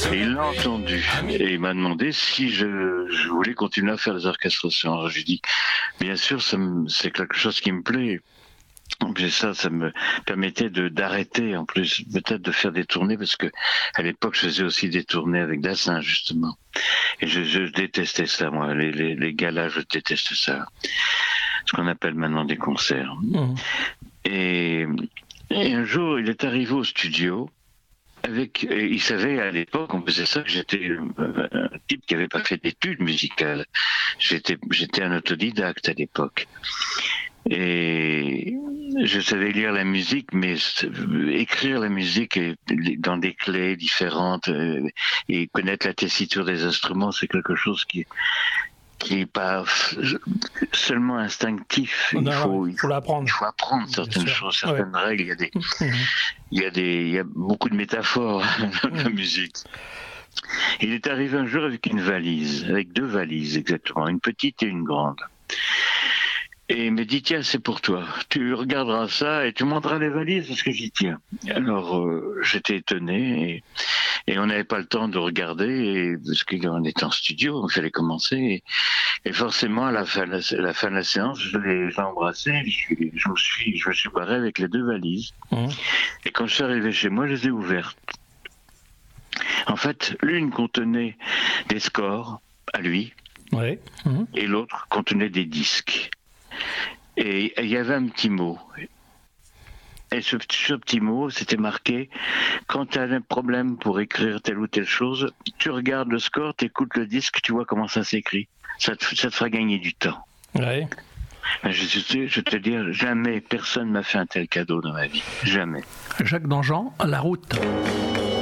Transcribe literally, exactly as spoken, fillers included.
Et il l'a entendu et il m'a demandé si je, je voulais continuer à faire les orchestrations. Alors j'ai dit, bien sûr, ça me, c'est quelque chose qui me plaît. Donc ça, ça me permettait de d'arrêter, en plus, peut-être de faire des tournées, parce que à l'époque, je faisais aussi des tournées avec Dassin, justement. Et je, je détestais ça, moi, les, les, les galas, je déteste ça. Ce qu'on appelle maintenant des concerts. Mmh. Et, et un jour, il est arrivé au studio. Avec, il savait à l'époque, on faisait ça, que j'étais un type qui n'avait pas fait d'études musicales. J'étais, j'étais un autodidacte à l'époque. Et je savais lire la musique, mais écrire la musique dans des clés différentes et connaître la tessiture des instruments, c'est quelque chose qui qui n'est pas seulement instinctif. Non, il faut, il faut l'apprendre. Il faut apprendre certaines choses, certaines ouais. règles. Il y a des, il y a des, il y a beaucoup de métaphores dans la musique. Il est arrivé un jour avec une valise, avec deux valises exactement, une petite et une grande. Et il me dit, tiens, c'est pour toi. Tu regarderas ça et tu montreras les valises parce que j'y tiens. Alors, euh, j'étais étonné et, et on n'avait pas le temps de regarder et, parce qu'on était en studio, il fallait commencer. Et, et forcément, à la fin, la, la fin de la séance, je l'ai, je l'ai embrassé, je, je, me suis, je me suis barré avec les deux valises. Mmh. Et quand je suis arrivé chez moi, je les ai ouvertes. En fait, l'une contenait des scores à lui ouais. Mmh. et l'autre contenait des disques. Et il y avait un petit mot. Et ce, ce petit mot, c'était marqué, quand tu as un problème pour écrire telle ou telle chose, tu regardes le score, tu écoutes le disque, tu vois comment ça s'écrit. Ça te, ça te fera gagner du temps. Ouais. Je, je te dis, jamais personne m'a fait un tel cadeau dans ma vie. Jamais. Jacques Danjean, La Route.